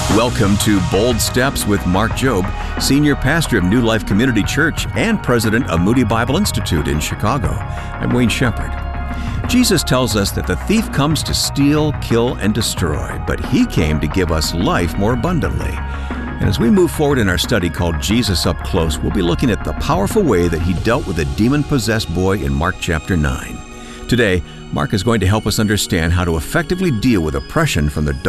Welcome to Bold Steps with Mark Jobe, Senior Pastor of New Life Community Church and President of Moody Bible Institute in Chicago. I'm Wayne Shepherd. Jesus tells us that the thief comes to steal, kill, and destroy, but he came to give us life more abundantly. And as we move forward in our study called Jesus Up Close, we'll be looking at the powerful way that he dealt with a demon-possessed boy in Mark chapter 9. Today, Mark is going to help us understand how to effectively deal with oppression from the